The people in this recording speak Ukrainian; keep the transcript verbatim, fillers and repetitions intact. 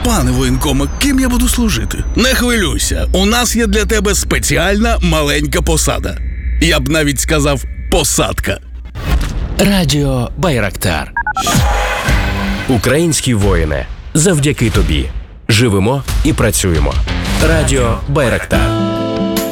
Пане воєнкоме, ким я буду служити? Не хвилюйся, у нас є для тебе спеціальна маленька посада. Я б навіть сказав посадка. Радіо Байрактар. Українські воїни, завдяки тобі. Живемо і працюємо. Радіо Байрактар.